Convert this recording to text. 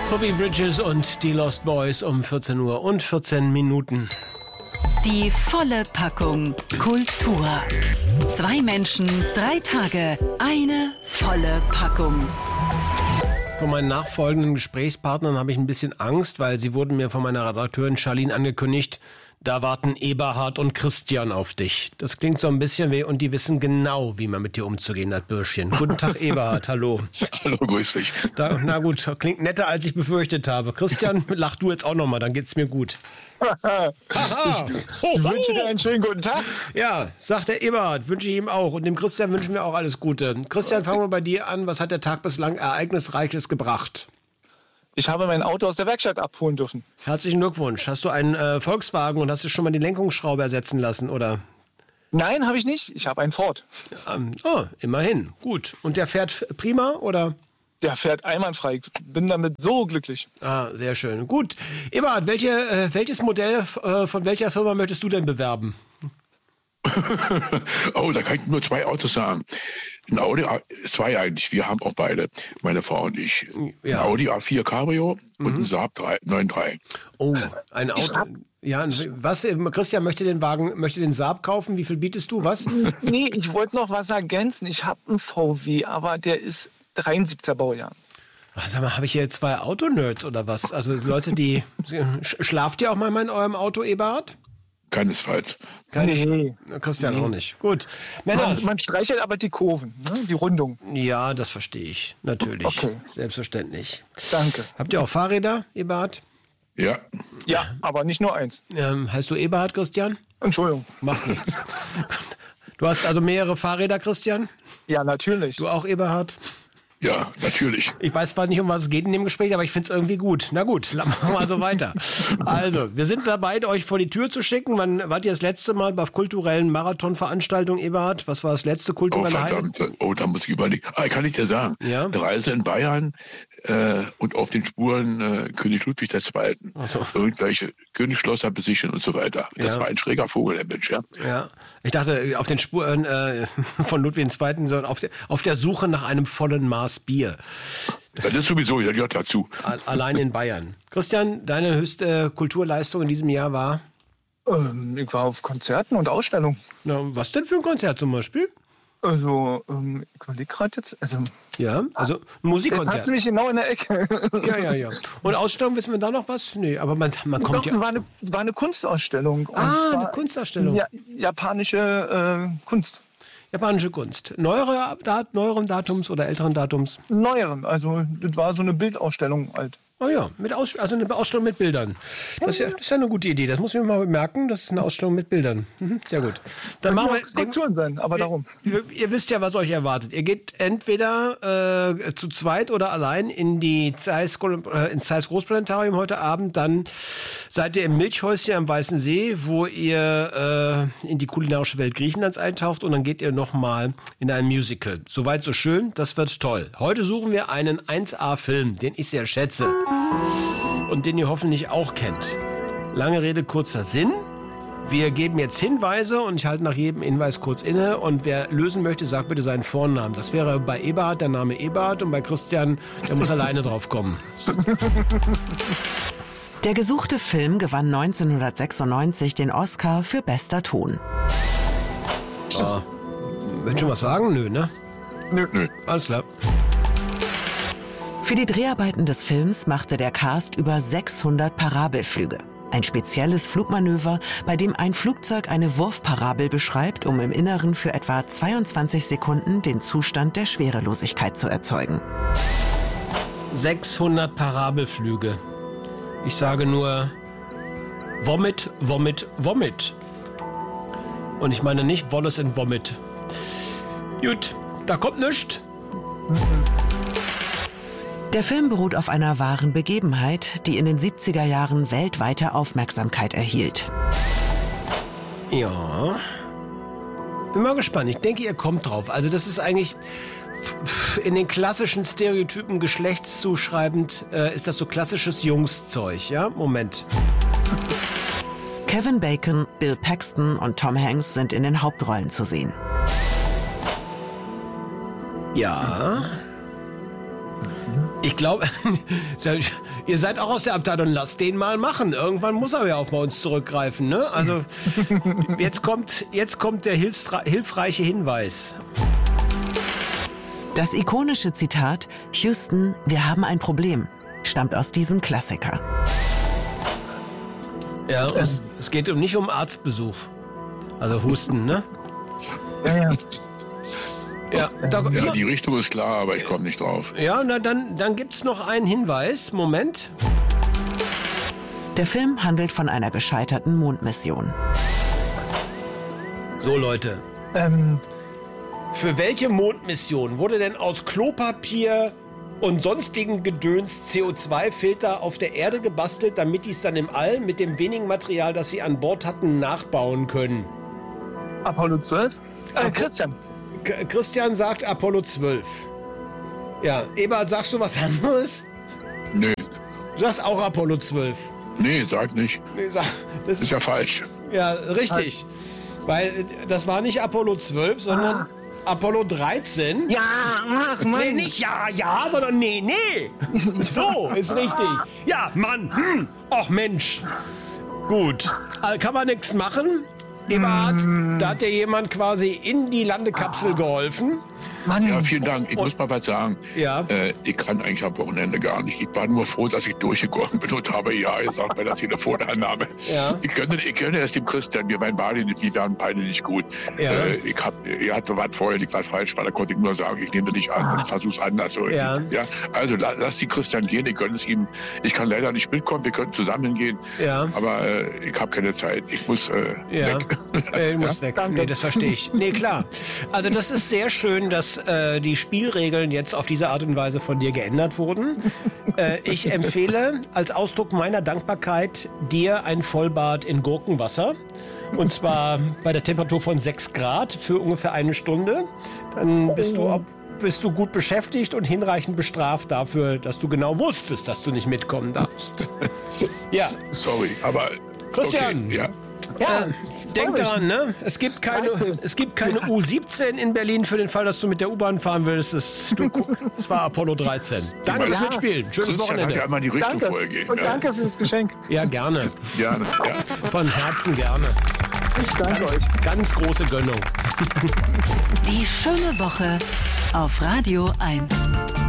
Phoebe Bridgers und die Lost Boys um 14 Uhr und 14 Minuten. Die volle Packung Kultur. 2 Menschen, 3 Tage, eine volle Packung. Von meinen nachfolgenden Gesprächspartnern habe ich ein bisschen Angst, weil sie wurden mir von meiner Redakteurin Charlene angekündigt, da warten Eberhard und Christian auf dich. Das klingt so ein bisschen weh und die wissen genau, wie man mit dir umzugehen hat, Bürschchen. Guten Tag, Eberhard, hallo. Hallo, grüß dich. Na gut, klingt netter, als ich befürchtet habe. Christian, lach du jetzt auch nochmal, dann geht's mir gut. Haha. Ich wünsche dir einen schönen guten Tag. Ja, sagt der Eberhard, wünsche ich ihm auch. Und dem Christian wünschen wir auch alles Gute. Christian, fangen wir bei dir an. Was hat der Tag bislang Ereignisreiches gebracht? Ich habe mein Auto aus der Werkstatt abholen dürfen. Herzlichen Glückwunsch. Hast du einen Volkswagen und hast du schon mal die Lenkungsschraube ersetzen lassen, oder? Nein, habe ich nicht. Ich habe einen Ford. Immerhin. Gut. Und der fährt prima, oder? Der fährt einwandfrei. Ich bin damit so glücklich. Sehr schön. Gut. Eberhard, welches Modell von welcher Firma möchtest du denn bewerben? Oh, da kann ich nur 2 Autos sagen. Ein Audi, 2 eigentlich, wir haben auch beide, meine Frau und ich. Ja. Ein Audi A4 Cabrio und ein Saab 9.3. Oh, ein Auto. Ja, was? Christian möchte den Saab kaufen. Wie viel bietest du? Was? Nee, ich wollte noch was ergänzen. Ich habe einen VW, aber der ist 73er Baujahr. Sag mal, habe ich hier 2 Autonerds oder was? Also Leute, die... Schlaft ihr auch mal in eurem Auto, Eberhard? Keinesfalls. Nee. Christian auch nicht. Gut. Männers. Man streichelt aber die Kurven, ne? Die Rundung. Ja, das verstehe ich. Natürlich. Okay. Selbstverständlich. Danke. Habt ihr auch Fahrräder, Eberhard? Ja. Ja, aber nicht nur eins. Heißt du Eberhard, Christian? Entschuldigung. Macht nichts. Du hast also mehrere Fahrräder, Christian? Ja, natürlich. Du auch, Eberhard? Ja, natürlich. Ich weiß zwar nicht, um was es geht in dem Gespräch, aber ich finde es irgendwie gut. Na gut, machen wir also weiter. Also, wir sind dabei, euch vor die Tür zu schicken. Wann wart ihr das letzte Mal bei kulturellen Marathonveranstaltungen, Eberhard? Was war das letzte kulturelle Highlight? Da muss ich überlegen. Kann ich dir sagen. Ja? Eine Reise in Bayern und auf den Spuren König Ludwig II. So. Irgendwelche Königsschlosser besichern und so weiter. Das war ein schräger Vogel, der Mensch, ja. Ja, ich dachte, auf den Spuren von Ludwig II., sondern auf der Suche nach einem vollen Maß Bier. Das ist sowieso, das gehört dazu. Allein in Bayern. Christian, deine höchste Kulturleistung in diesem Jahr war? Ich war auf Konzerten und Ausstellungen. Na, was denn für ein Konzert zum Beispiel? Also, ich überlege gerade jetzt. Ja, also ein Jetzt Musikkonzert. hast du mich genau in der Ecke. Ja. Und Ausstellung, wissen wir da noch was? Nee, aber man kommt Doch, war eine Kunstausstellung. Und zwar eine Kunstausstellung. Ja, japanische Kunst. Japanische Kunst. Neueren Datums oder älteren Datums? Neueren. Also, das war so eine Bildausstellung halt. Oh ja, also eine Ausstellung mit Bildern. Das ist ja eine gute Idee. Das muss ich mir mal merken. Das ist eine Ausstellung mit Bildern. Sehr gut. Dann machen wir Skulpturen sein, aber darum. Ihr wisst ja, was euch erwartet. Ihr geht entweder zu zweit oder allein ins Zeiss Großplanetarium heute Abend. Dann seid ihr im Milchhäuschen am Weißen See, wo ihr in die kulinarische Welt Griechenlands eintaucht. Und dann geht ihr nochmal in ein Musical. Soweit so schön. Das wird toll. Heute suchen wir einen 1A-Film, den ich sehr schätze. Und den ihr hoffentlich auch kennt. Lange Rede, kurzer Sinn. Wir geben jetzt Hinweise und ich halte nach jedem Hinweis kurz inne. Und wer lösen möchte, sagt bitte seinen Vornamen. Das wäre bei Eberhard der Name Eberhard und bei Christian, der muss alleine drauf kommen. Der gesuchte Film gewann 1996 den Oscar für bester Ton. Willst du was sagen? Nö, ne? Nö. Alles klar. Für die Dreharbeiten des Films machte der Cast über 600 Parabelflüge. Ein spezielles Flugmanöver, bei dem ein Flugzeug eine Wurfparabel beschreibt, um im Inneren für etwa 22 Sekunden den Zustand der Schwerelosigkeit zu erzeugen. 600 Parabelflüge. Ich sage nur Vomit, Vomit, Vomit. Und ich meine nicht Wallace and Vomit. Gut, da kommt nichts. Der Film beruht auf einer wahren Begebenheit, die in den 70er Jahren weltweite Aufmerksamkeit erhielt. Ja. Bin mal gespannt. Ich denke, ihr kommt drauf. Also das ist eigentlich in den klassischen Stereotypen geschlechtszuschreibend, ist das so klassisches Jungszeug, ja? Moment. Kevin Bacon, Bill Paxton und Tom Hanks sind in den Hauptrollen zu sehen. Ja. Ich glaube, ihr seid auch aus der Abteilung, lasst den mal machen. Irgendwann muss er ja auch bei uns zurückgreifen, ne? Also, jetzt kommt der hilfreiche Hinweis. Das ikonische Zitat "Houston, wir haben ein Problem" stammt aus diesem Klassiker. Ja, es geht nicht um Arztbesuch. Also Husten, ne? Ja. Ja, Ja, die Richtung ist klar, aber ich komme nicht drauf. Ja, na dann gibt's noch einen Hinweis. Moment. Der Film handelt von einer gescheiterten Mondmission. So, Leute. Für welche Mondmission wurde denn aus Klopapier und sonstigen Gedöns CO2-Filter auf der Erde gebastelt, damit die es dann im All mit dem wenigen Material, das sie an Bord hatten, nachbauen können? Apollo 12? Christian. Christian sagt Apollo 12. Ja, Eberhard, sagst du was anderes? Nö. Du sagst auch Apollo 12. Nee, sag nicht. Nee, das Ist ja falsch. Ja, richtig. Weil das war nicht Apollo 12, sondern Apollo 13. Ja, ach Mann. Nee, nicht ja, sondern nee. So, ist richtig. Ja, Mann. Ach Mensch. Gut. Kann man nichts machen. Eberhard, da hat dir jemand quasi in die Landekapsel geholfen. Mann. Ja, vielen Dank. Ich muss mal was sagen. Ja. Ich kann eigentlich am Wochenende gar nicht. Ich war nur froh, dass ich durchgekommen bin und habe ja gesagt bei der Telefonannahme. Ja. Ich gönne es dem Christian. Wir waren beide nicht gut. Ja. Er hatte was vorher, was falsch war. Da konnte ich nur sagen, ich nehme das nicht an, ich versuch's anders. Ja. Ja. Also lass die Christian gehen. Ich gönne es ihm. Ich kann leider nicht mitkommen. Wir können zusammen gehen. Ja. Aber ich habe keine Zeit. Ich muss weg. Du musst weg. Nee, das verstehe ich. Nee, klar. Also das ist sehr schön, dass die Spielregeln jetzt auf diese Art und Weise von dir geändert wurden. Ich empfehle als Ausdruck meiner Dankbarkeit dir ein Vollbad in Gurkenwasser. Und zwar bei der Temperatur von 6 Grad für ungefähr 1 Stunde. Dann bist du gut beschäftigt und hinreichend bestraft dafür, dass du genau wusstest, dass du nicht mitkommen darfst. Ja. Sorry, aber Christian. Okay, ja. Denk daran, ne? Es gibt keine U17 in Berlin für den Fall, dass du mit der U-Bahn fahren willst. Es war Apollo 13. Danke fürs Mitspielen. Schönes Christian Wochenende. hat ja einmal die Richtung Danke. vorher gehen. Und danke fürs Geschenk. Ja, gerne. Gerne. Ja. Von Herzen gerne. Ich danke euch. Ganz große Gönnung. Die schöne Woche auf Radio 1.